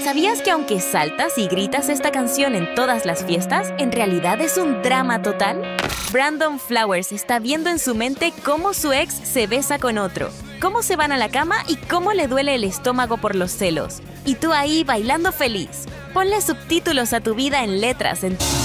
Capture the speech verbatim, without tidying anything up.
¿Sabías que aunque saltas y gritas esta canción en todas las fiestas, en realidad es un drama total? Brandon Flowers está viendo en su mente cómo su ex se besa con otro, cómo se van a la cama y cómo le duele el estómago por los celos. Y tú ahí bailando feliz. Ponle subtítulos a tu vida en letras en